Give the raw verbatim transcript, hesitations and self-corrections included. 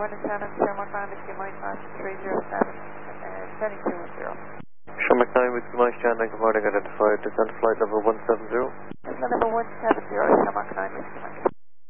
morning, Shannon, Shamrock nine, Whiskey Mike, Master three zero seven, uh, seven two zero. Shamrock nine, Whiskey Mike, Shannon, good morning, identified, descent flight level one seven zero. Descent level one seven zero, Shamrock nine, Whiskey Mike.